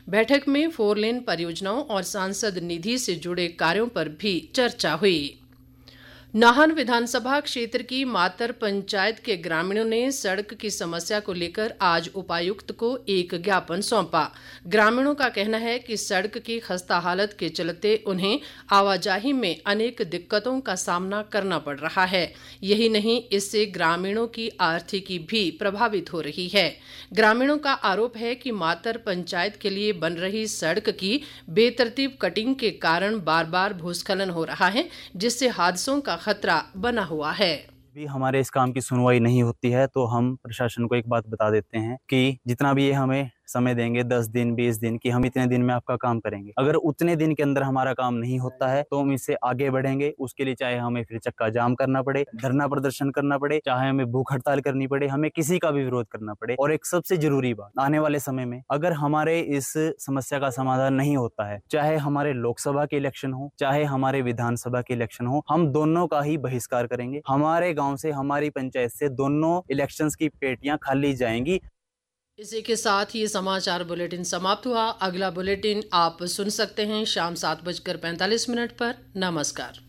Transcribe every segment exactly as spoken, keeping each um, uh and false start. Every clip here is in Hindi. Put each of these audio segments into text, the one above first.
बैठक में फोर लेन परियोजनाओं और सांसद निधि से जुड़े कार्यों पर भी चर्चा हुई। नाहन विधानसभा क्षेत्र की मातर पंचायत के ग्रामीणों ने सड़क की समस्या को लेकर आज उपायुक्त को एक ज्ञापन सौंपा। ग्रामीणों का कहना है कि सड़क की खस्ता हालत के चलते उन्हें आवाजाही में अनेक दिक्कतों का सामना करना पड़ रहा है। यही नहीं, इससे ग्रामीणों की आर्थिकी भी प्रभावित हो रही है। ग्रामीणों का आरोप है कि मातर पंचायत के लिए बन रही सड़क की बेतरतीब कटिंग के कारण बार बार भूस्खलन हो रहा है, जिससे हादसों का खतरा बना हुआ है। भी हमारे इस काम की सुनवाई नहीं होती है तो हम प्रशासन को एक बात बता देते हैं कि जितना भी ये हमें समय देंगे, दस दिन बीस दिन की, हम इतने दिन में आपका काम करेंगे। अगर उतने दिन के अंदर हमारा काम नहीं होता है तो हम इससे आगे बढ़ेंगे। उसके लिए चाहे हमें फिर चक्का जाम करना पड़े, धरना प्रदर्शन करना पड़े, चाहे हमें भूख हड़ताल करनी पड़े, हमें किसी का भी विरोध करना पड़े। और एक सबसे जरूरी बात, आने वाले समय में अगर हमारे इस समस्या का समाधान नहीं होता है, चाहे हमारे लोकसभा के इलेक्शन हो, चाहे हमारे विधानसभा के इलेक्शन हो, हम दोनों का ही बहिष्कार करेंगे। हमारे गाँव से, हमारी पंचायत से दोनों इलेक्शंस की पेटियां खाली जाएंगी। इसी के साथ ये समाचार बुलेटिन समाप्त हुआ। अगला बुलेटिन आप सुन सकते हैं शाम सात बजकर पैंतालीस मिनट पर। नमस्कार।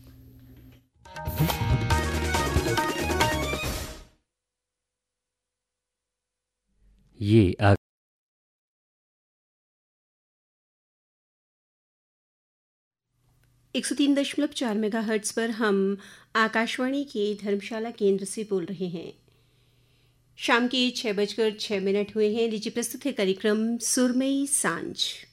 ये आ... एक सौ तीन दशमलव चार मेगा हर्ट्ज पर हम आकाशवाणी के धर्मशाला केंद्र से बोल रहे हैं। शाम के छः बजकर छः मिनट हुए हैं। लीजिए प्रस्तुत है कार्यक्रम सुरमई सांझ।